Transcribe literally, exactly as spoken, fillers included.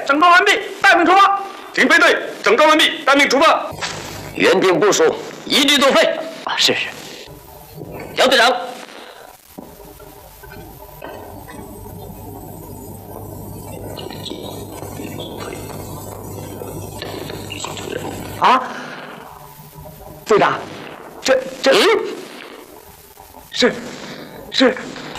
整装完毕，待命出发。 警备队整装完毕，待命出发。 原定部署，一律作废。 啊，是是。 小队长。 啊，队长，这这， 嗯， 是是